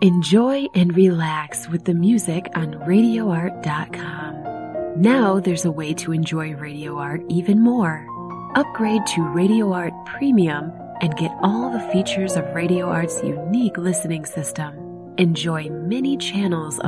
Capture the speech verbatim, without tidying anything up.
Enjoy and relax with the music on radio art dot com. Now there's a way to enjoy Radio Art even more. Upgrade to Radio Art Premium and get all the features of Radio Art's unique listening system. Enjoy many channels of